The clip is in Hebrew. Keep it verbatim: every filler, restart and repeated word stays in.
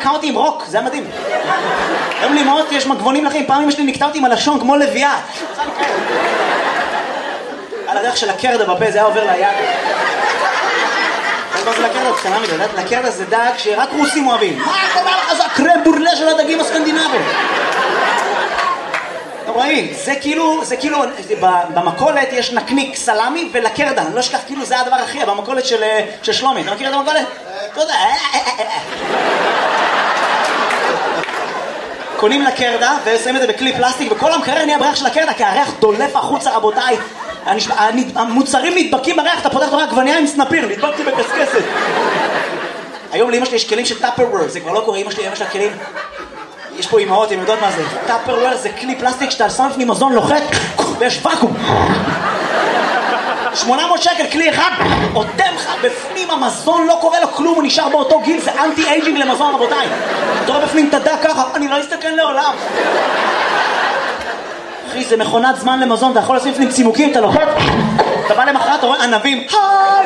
ניקה אותי עם רוק, זה היה מדהים. היום לי מאוד, יש מגבונים לכם, פעם אמא שלי נקטה אותי עם הלשון כמו לביאה. על הדרך של הקרדה בפה, זה היה עובר ליד. מה זה לקרדה? קטנה מדי, לקרדה זה דג שרק רוסים אוהבים. מה קורה לך? זה הקרם בורלה של הדגים הסקנדינבים. אתם רואים, זה כאילו, זה כאילו, במקולת יש נקניק סלמי ולקרדה, אני לא אשכח, כאילו זה הדבר הכי, במקולת של שלומי. אתה מכיר את המקולת? אתה יודע. קונים לקרדה ושמים את זה בכלי פלסטיק, וכל המקרר נהיה בריח של הקרדה, כי הריח דולף החוצה, רבותיי. המוצרים נדבקים בריח, אתה פותח את הריח גווניה עם סנפיר, נדבקתי בקסקסת. היום לאמא שלי יש כלים של טאפרוור, זה כבר לא קורה, אמא שלי, אמא שלה כלים. יש פה אמהות, הן יודעות מה זה. טאפרוור זה כלי פלסטיק שאתה שם לפני מזון לוחת, ויש ואקום. שמונה מאות שקל, כלי אחד, עודם לך, בפנים המזון לא קורה לו כלום, הוא נשאר באותו גיל, זה אנטי אייג'ינג למזון, רבותיי. אתה רואה בפנים תדע ככה, אני לא אסתכן לעולם. אחי, זה מכונת זמן למזון, אתה יכול לשים לפנים צימוקים, אתה לוחת, אתה בא למחרת, אתה רואה ענבים, היי!